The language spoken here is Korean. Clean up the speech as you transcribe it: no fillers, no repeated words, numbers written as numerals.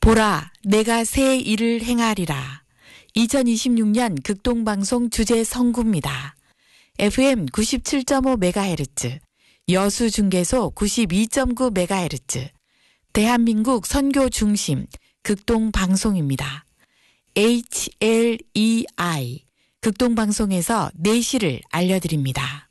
보라, 내가 새 일을 행하리라. 2026년 극동방송 주제 선구입니다. FM 97.5MHz, 여수중계소 92.9MHz, 대한민국 선교 중심 극동방송입니다. HLEI, 극동방송에서 내시를 알려드립니다.